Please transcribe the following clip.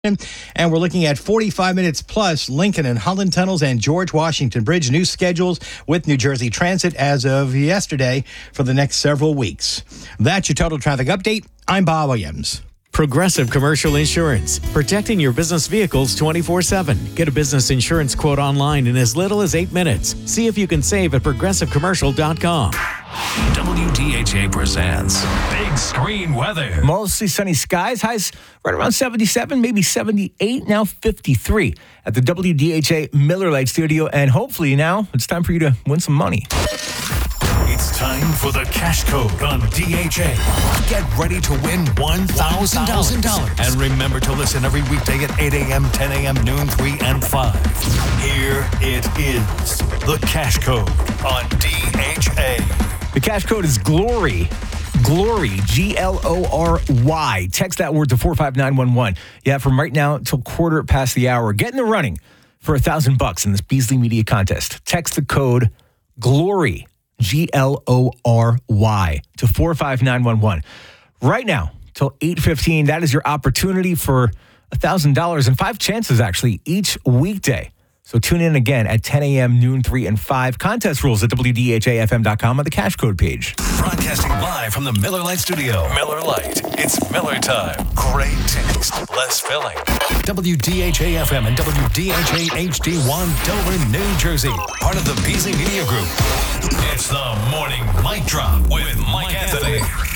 And we're looking at 45 minutes plus Lincoln and Holland tunnels and George Washington Bridge. New schedules with New Jersey Transit as of yesterday for the next several weeks. That's your total traffic update. I'm Bob Williams. Progressive Commercial Insurance, protecting your business vehicles 24/7. Get a business insurance quote online in as little as 8 minutes. See if you can save at progressivecommercial.com. WDHA presents Big Screen Weather. Mostly sunny skies, highs right around 77, maybe 78, now 53 at the WDHA Miller Lite Studio. And hopefully now it's time for you to win some money. It's time for the Cash Code on DHA. Get ready to win $1,000. And remember to listen every weekday at 8 a.m., 10 a.m., noon, 3, and 5. Here it is, the Cash Code on DHA. The cash code is GLORY. GLORY, Glory. Text that word to 45911. Yeah, from right now till quarter past the hour. Get in the running for $1,000 in this Beasley Media contest. Text the code GLORY, GLORY, to 45911. Right now till 8:15, that is your opportunity for $1,000 and 5 chances actually each weekday. So tune in again at 10 a.m., noon, 3, and 5. Contest rules at WDHAFM.com on the cash code page. Broadcasting live from the Miller Lite Studio. Miller Lite. It's Miller time. Great taste. Less filling. WDHA-FM and WDHA HD1 Dover, New Jersey. Part of the Beasley Media Group. It's the Morning Mic Drop with Mike Anthony.